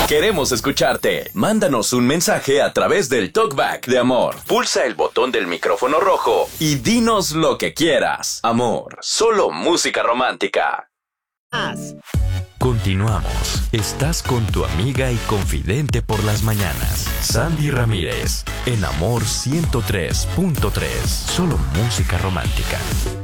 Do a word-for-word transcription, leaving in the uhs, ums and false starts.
Queremos escucharte. Mándanos un mensaje a través del TalkBack de Amor. Pulsa el botón del micrófono rojo y dinos lo que quieras. Amor, solo música romántica. Continuamos. Estás con tu amiga y confidente por las mañanas, Sandy Ramírez, en Amor ciento tres punto tres. Solo música romántica.